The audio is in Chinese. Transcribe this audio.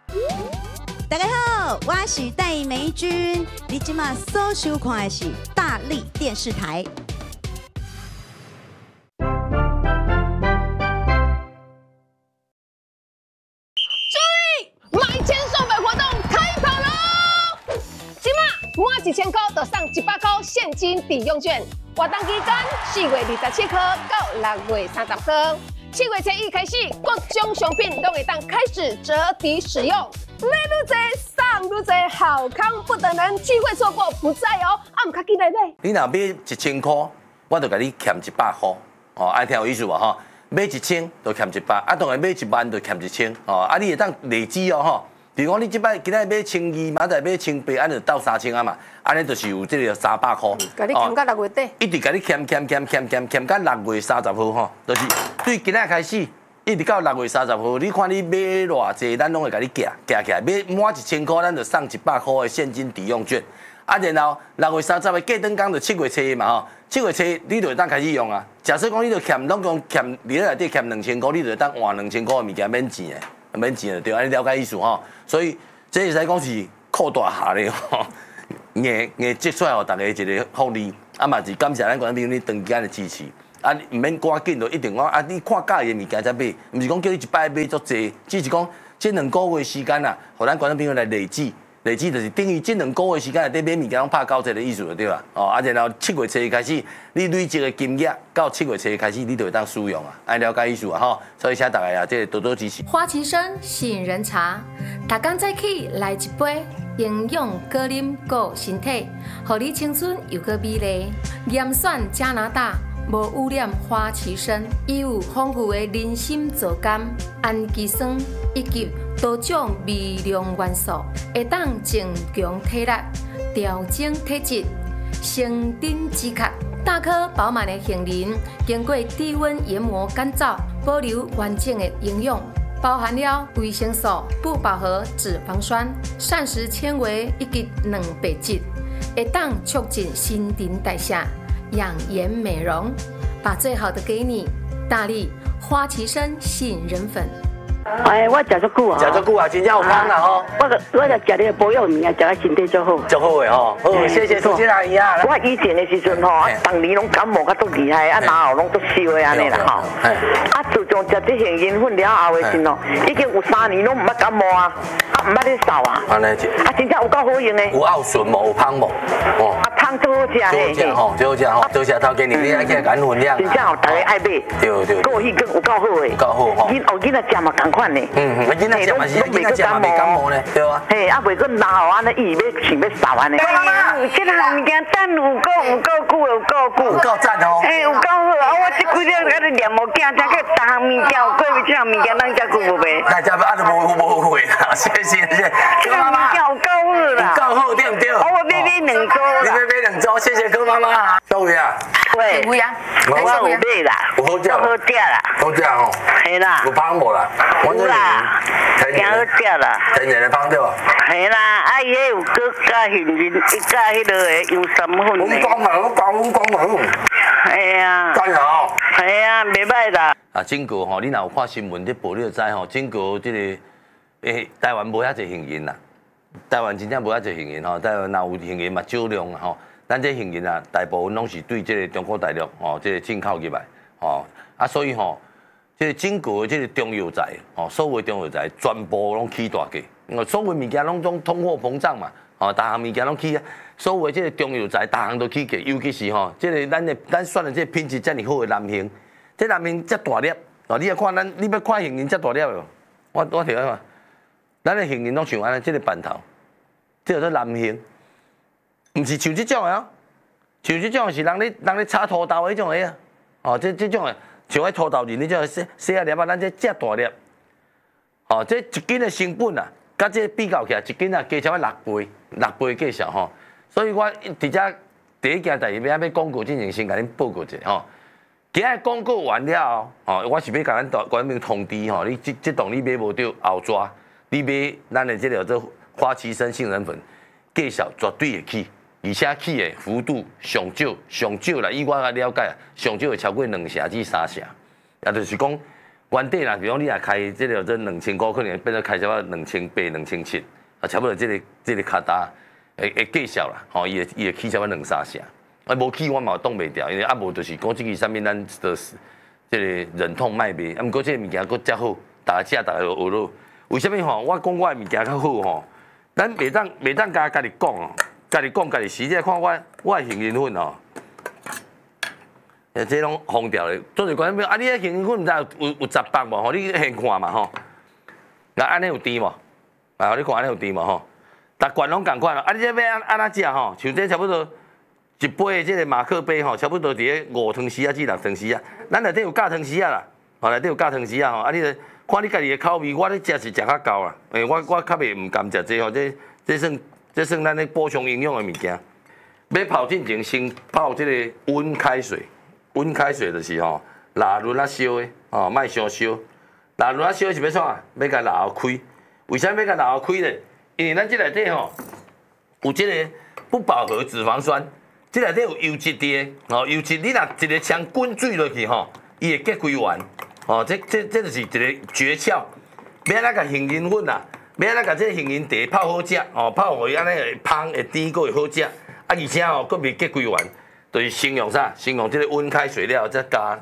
大家好，我是戴美君，你今麦所收看的是大力电视台。 买千送百活动开跑喽！今麦满1000块就送100块现金抵用券，活动期间4月27号到6月30号，7月初1开始，各种商品都会当开始折抵使用。买愈多，送愈多，好康不等人，机会错过不再哦！唔卡记来买。 你若买1000块，我就甲你欠100块，哦，爱听有意思无吼？买1000就欠100，啊，当然买1万就欠1000，哦，啊，你会当累积哦吼。比如讲，你即摆今仔买1200，明仔买1800，安就到3000啊嘛，安尼就是有这个300块。 甲你欠到6月底。 一直甲你欠到6月30号吼，就是对今仔开始。一直到6月30号，你看你买偌济，咱拢会甲你夹起来。买满1000块，咱就送100块的现金抵用券。啊，然后6月30号过灯工就7月初嘛吼，7月初你就会当开始用啊。假设讲你就欠拢讲欠，你内底欠2000块，你就会当换2000块的物件免钱的，免钱的对，安尼了解意思吼。所以这会使讲是扩大下咧吼，硬积出来互大家一个福利，啊嘛是感谢咱观众朋友你长时间的支持。啊，唔免赶紧就一定讲啊！你看介意的物件才买，唔是讲叫你一摆买足济，只是讲这2个月时间啊，互咱观众朋友来累积就是等于这2个月时间内底买物件拢拍90的意思就对啦。哦，啊，然后7月初开始，你累积的金额到7月初开始，你就会当使用啊，爱了解意思啊吼。所以请大家啊，这多多支持。 花旗参吸引人茶，大工早起来一杯，营养果饮顾身体，互你青春又个美丽。严选加拿大。无污染花旗参，伊有丰富的人参皂苷、氨基酸以及多种微量元素，会当增强体力、调整体质、生长止咳。大颗饱满的杏仁经过低温研磨干燥，保留完整的营养，包含了维生素、不饱和脂肪酸、膳食纤维以及蛋白质，会当促进新陈代谢。养颜美容，把最好的给你。大力花旗参吸引人粉。 哎，我食足久啊， 食足久啊，真正有芳啦吼。 我就食你的保养物啊，食到身体足好。 足好诶吼，好，谢谢苏姐阿姨啊。 我以前的时阵吼，当年拢感冒较足厉害，啊，然后拢足烧的安尼啦吼。啊，自从食这杏仁粉了后的时咯，已经有3年拢唔捌感冒啊，啊唔捌咧扫啊。安尼啊，真正有够好用的。有奥顺无？有芳无？哦。啊，汤最好食嘿。最好食吼，最好食吼，多谢头家你爱起来感分量。真正有大家爱买。对对。够迄个有够好诶。够好吼。囡仔食嘛同款的。囡仔食嘛是，囡仔食嘛袂感冒呢，对啊。嘿，啊，袂过然后安尼伊要想要扫安尼。妈妈，这项物件等有够久，有够赞哦。嘿，有够好啊！我这几日喺度念无惊，才去逐项物件有过，这项物件咱遮久无卖。大家啊，都无会啦，谢谢。这项物件有够好啦。有够好，对不对？我买2组。你要买2组，谢谢柯妈妈。各位啊。对。有呀。我有买啦。有好食。好食啦。好食吼。系啦。有芳无啦？有啦。挺好食啦。天然的芳对吧？系啦，啊伊迄有搁加杏仁，伊加迄个油参粉。我讲嘛。系啊。加油。系啊，袂歹啦。啊，整个吼，你若有看新闻，你报你就知吼，整个这个台湾无遐济杏仁啦。台湾真正无遐济杏仁吼，台湾若有杏仁嘛少量吼。咱这杏仁啊，大部分拢是对这个中国大陆吼，这个进口入来吼，啊，所以吼，这个整个这个中药材吼，所有中药材全部拢起大价，因为所有物件拢通货膨胀嘛，吼，大项物件拢起啊，所有这个中药材大项都起价，尤其是吼，这个咱选的这个品质遮尔好的南杏，这南杏遮大粒，哦，你要看你要看杏仁遮大粒哦，我摕来嘛，咱的杏仁拢像安尼，这个板头，这叫做南杏。唔是像这种的哦，像这种是人咧炒土豆的迄种的啊，哦，这种的像迄土豆仁，你种细啊粒啊，咱这遮大粒，哦，这1斤的成本啊，甲这比较起来，1斤啊加超6倍计数吼，所以我伫遮第一件代志要广告之前先甲恁报告一下吼，今日广告完了后，我是要甲咱观众通知吼，你这档你买无到后抓，你买咱的这个做花旗参杏仁粉，计数绝对会起。而且起的幅度上少啦，以我个了解啊，上少会超过2成至3成，也就是讲， 原底啦，比如你也开这个2500，可能变成开差不多2800、2700，啊，差不多这个卡达会计数啦，吼，伊会起差不多2、3成，啊，无起我嘛挡袂掉，因为啊无就是讲这个啥物咱的这个忍痛卖卖，啊，毋过这个物件佫遮好，大家就学咯。为什么吼？我讲我的物件较好吼，咱袂当家己讲哦，家己讲家己试，即看我的杏仁粉哦。这拢封掉咧，做一关啊！你迄杏仁粉毋知有10包无？吼，你现看嘛吼。那安尼有甜无？啊，你看安尼有甜无吼？逐罐拢共款咯。啊，你这要安怎食吼？像这差不多一杯这个马克杯吼，差不多伫咧5汤匙啊至6汤匙啊。咱内底有加汤匙啊啦，吼内底有加汤匙啊吼。啊，你看你家己的口味，我咧食是食较够啦。我较袂甘食这吼，这算咱咧补充营养的物件。要泡进前先泡这个温开水。温开水就是吼，蜡轮啊烧的，吼，莫伤烧。蜡轮啊烧是要创？要甲蜡喉开。为啥要甲蜡喉开咧？因为咱这内底吼有这个不饱和脂肪酸，这内底有油脂的，吼，油脂你若一个枪滚水落去吼，伊会结开完，吼，这就是一个诀窍。要咱甲杏仁粉啊，要咱甲这杏仁茶泡好食，吼，泡互伊安尼会芳会甜，佫会好食，啊，而且吼佫袂结开完。就是先用啥？先用这个温开水了，再加